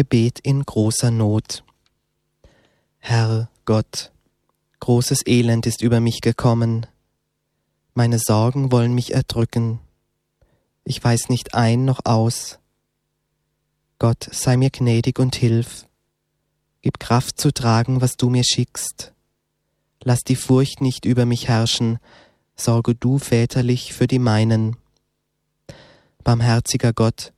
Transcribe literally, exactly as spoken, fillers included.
Gebet in großer Not. Herr Gott, großes Elend ist über mich gekommen. Meine Sorgen wollen mich erdrücken. Ich weiß nicht ein noch aus. Gott, sei mir gnädig und hilf. Gib Kraft zu tragen, was du mir schickst. Lass die Furcht nicht über mich herrschen, sorge du väterlich für die meinen. Barmherziger Gott,